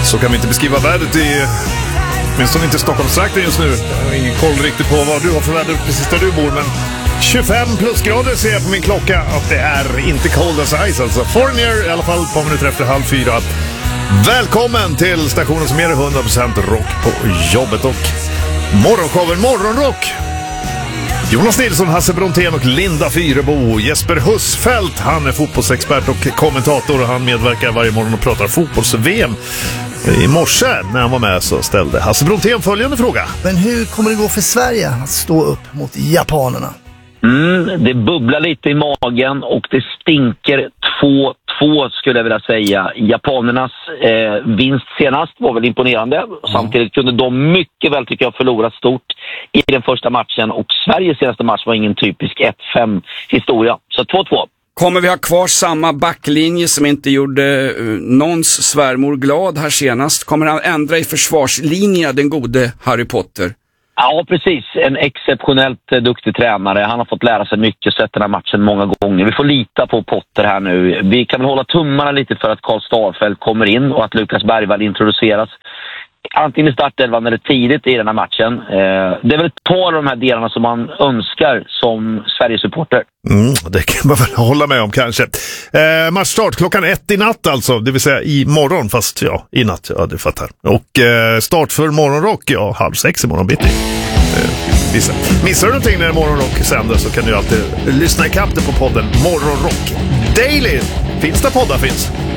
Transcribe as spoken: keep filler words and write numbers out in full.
Så kan vi inte beskriva vädret i, åtminstone inte Stockholmstrakten just nu. Jag har ingen koll riktigt på vad du har för väder precis där du bor, men tjugofem plusgrader ser jag på min klocka att det är inte cold as ice alltså. Foreigner i alla fall ett par minuter efter halv fyra. Välkommen till stationen som är hundra procent rock på jobbet och morgonshowen Morgonrock. Jonas Nilsson, Hasse Brontén och Linda Fyrebo. Jesper Husfeldt, han är fotbollsexpert och kommentator och han medverkar varje morgon och pratar fotbolls-V M. I morse när han var med så ställde Hasse Brontén följande fråga. Men hur kommer det gå för Sverige att stå upp mot japanerna? Mm, det bubblar lite i magen och det stinker två två skulle jag vilja säga. Japanernas eh, vinst senast var väl imponerande. Mm. Samtidigt kunde de mycket väl tycker jag förlora stort i den första matchen. Och Sveriges senaste match var ingen typisk ett fem historia. Så två två. Kommer vi ha kvar samma backlinje som inte gjorde uh, någons svärmor glad här senast? Kommer han ändra i försvarslinje, den gode Harry Potter? Ja, precis. En exceptionellt eh, duktig tränare. Han har fått lära sig mycket, sett den här matchen många gånger. Vi får lita på Potter här nu. Vi kan väl hålla tummarna lite för att Karl Starfelt kommer in och att Lukas Bergvall introduceras. Antingen i startelvan eller tidigt i den här matchen. Eh, det är väl ett par av de här delarna som man önskar som Sveriges-supporter. Mm, det kan man väl hålla med om kanske. Eh, matchstart klockan ett i natt alltså, det vill säga i morgon, fast ja, i natt, ja du fattar. Och eh, start för Morgonrock, ja, halv sex i morgon bitti. Eh, vissa. Missar du någonting när Morgonrock sänder så kan du alltid lyssna i kapp på podden Morgonrock Daily. Finns det poddar finns?